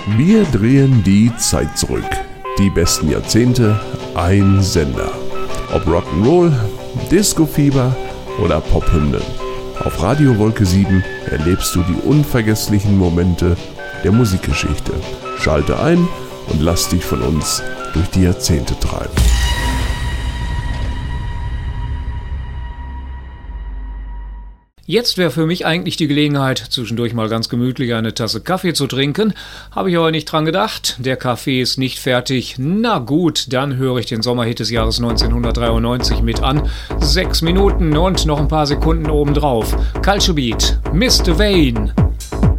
Wir drehen die Zeit zurück. Die besten Jahrzehnte, ein Sender. Ob Rock'n'Roll, Disco-Fieber oder Pophymnen. Auf Radio Wolke 7 erlebst du die unvergesslichen Momente der Musikgeschichte. Schalte ein und lass dich von uns durch die Jahrzehnte treiben. Jetzt wäre für mich eigentlich die Gelegenheit, zwischendurch mal ganz gemütlich eine Tasse Kaffee zu trinken. Habe ich aber nicht dran gedacht. Der Kaffee ist nicht fertig. Na gut, dann höre ich den Sommerhit des Jahres 1993 mit an. 6 Minuten und noch ein paar Sekunden obendrauf. Culture Beat, Mr. Vane.